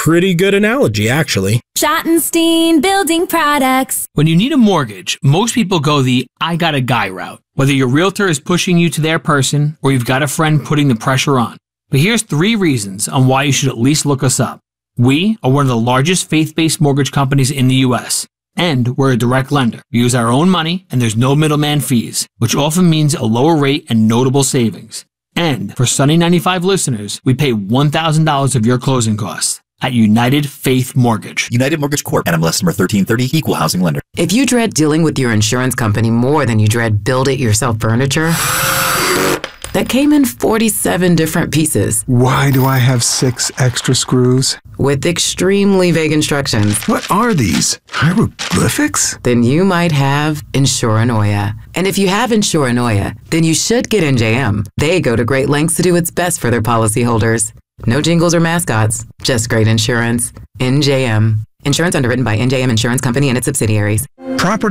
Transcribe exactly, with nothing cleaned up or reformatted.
pretty good analogy, actually. Schottenstein Building Products. When you need a mortgage, most people go the I got a guy route. Whether your realtor is pushing you to their person or you've got a friend putting the pressure on. But here's three reasons on why you should at least look us up. We are one of the largest faith-based mortgage companies in the U S, and we're a direct lender. We use our own money, and there's no middleman fees, which often means a lower rate and notable savings. And for Sunny ninety-five listeners, we pay one thousand dollars of your closing costs at United Faith Mortgage. United Mortgage Corp. N M L S number thirteen thirty, Equal Housing Lender. If you dread dealing with your insurance company more than you dread build-it-yourself furniture that came in forty-seven different pieces. Why do I have six extra screws? With extremely vague instructions. What are these? Hieroglyphics? Then you might have Insuranoia. And if you have Insuranoia, then you should get N J M. They go to great lengths to do what's best for their policyholders. No jingles or mascots, just great insurance. N J M. Insurance underwritten by N J M Insurance Company and its subsidiaries. Property